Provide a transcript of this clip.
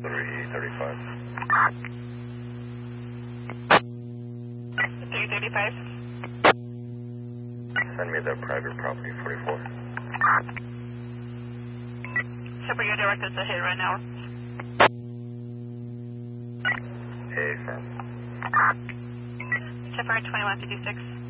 335. 335. Send me the private property 44. Shepard, you're directed to hit right now. Hey, Sam. Shepard 2156.